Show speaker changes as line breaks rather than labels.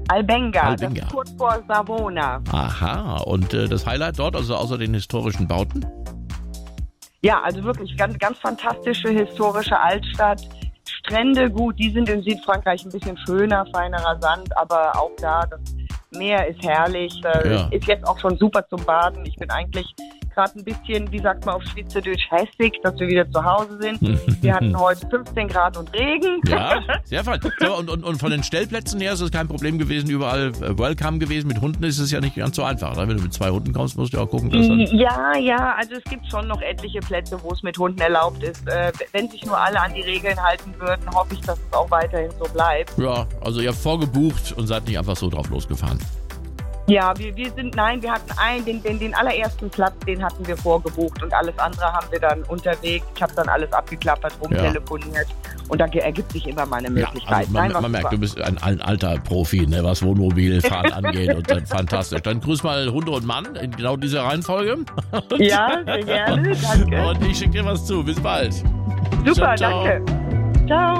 Albenga,
Albenga.
das ist kurz vor Savona.
Aha, und das Highlight dort, also außer den historischen Bauten?
Ja, also wirklich ganz, ganz fantastische historische Altstadt. Strände, gut, die sind in Südfrankreich ein bisschen schöner, feinerer Sand, aber auch da, das Meer ist herrlich. Ist jetzt auch schon super zum Baden. Ich bin eigentlich gerade ein bisschen, wie sagt man auf Schweizerdeutsch, hässig, dass wir wieder zu Hause sind. Wir hatten heute 15 Grad und Regen.
Ja, sehr fein. So, und von den Stellplätzen her ist es kein Problem gewesen, überall welcome gewesen. Mit Hunden ist es ja nicht ganz so einfach. Wenn du mit 2 Hunden kommst, musst du auch gucken, dass dann...
Ja, also es gibt schon noch etliche Plätze, wo es mit Hunden erlaubt ist. Wenn sich nur alle an die Regeln halten würden, hoffe ich, dass es auch weiterhin so bleibt.
Ja, also ihr habt vorgebucht und seid nicht einfach so drauf losgefahren.
Ja, wir hatten den allerersten Platz, den hatten wir vorgebucht und alles andere haben wir dann unterwegs. Ich habe dann alles abgeklappert, rumtelefoniert und da ergibt sich immer mal eine Möglichkeit.
Ja, also man merkt, du bist ein alter Profi, ne, was Wohnmobilfahren angeht und dann fantastisch. Dann grüß mal Hunde und Mann in genau dieser Reihenfolge.
Ja, sehr gerne, danke.
Und ich schicke dir was zu. Bis bald.
Super,
ciao.
danke. Ciao.